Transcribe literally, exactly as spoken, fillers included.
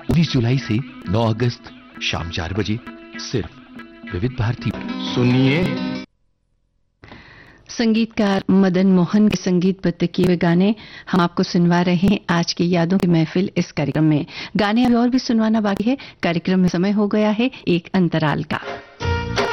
उन्नीस जुलाई से नौ अगस्त शाम चार बजे सिर्फ विविध भारती। सुनिए, संगीतकार मदन मोहन के संगीत बद्ध किए हुए गाने हम आपको सुनवा रहे हैं आज की यादों की महफिल इस कार्यक्रम में। गाने अभी और भी सुनवाना बाकी है। कार्यक्रम में समय हो गया है एक अंतराल का।